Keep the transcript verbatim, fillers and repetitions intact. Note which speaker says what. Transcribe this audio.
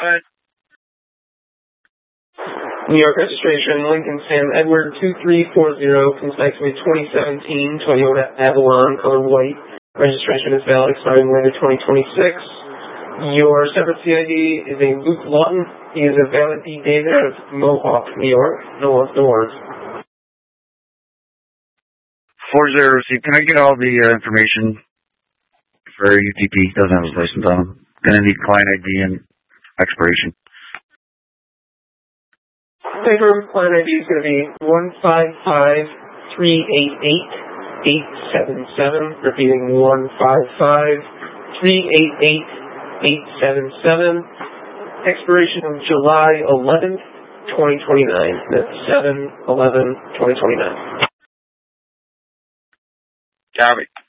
Speaker 1: ahead.
Speaker 2: New York registration, Lincoln Sam Edward two three four zero, comes back to me twenty seventeen Toyota Avalon, color white. Registration is valid, expiring later twenty twenty-six. Your separate C I D is a Luke Lawton. He is a valid D. David of Mohawk, New York. No one's the words.
Speaker 1: four zero received. Can I get all the uh, information for U T P? Doesn't have his license on him. Gonna need client I D and expiration.
Speaker 2: Paper client I D is going to be one five five three eight eight eight seven seven. Repeating one five five three eight eight eight seven seven. Expiration of July eleventh, twenty twenty-nine. That's seven eleven twenty twenty-nine.
Speaker 1: Copy.